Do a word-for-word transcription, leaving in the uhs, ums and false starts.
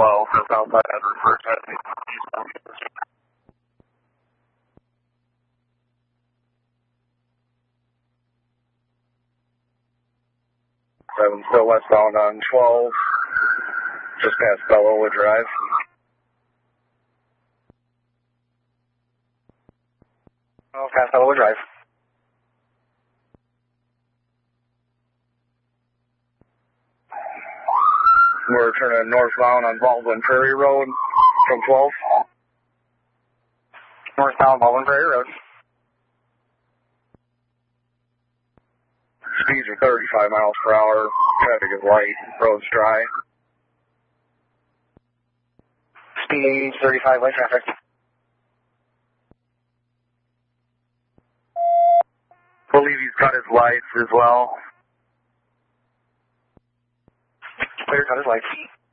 well. That's outside as referred to. Seven still westbound on twelve, just past Bellowood Drive. Oh, past Bellowood Drive. We're turning northbound on Baldwin Prairie Road from twelve. Northbound Baldwin Prairie Road. Speeds are thirty-five miles per hour. Traffic is light. Road's dry. Speeds thirty-five, light traffic. Believe he's cut his lights as well. Clear cut his lights.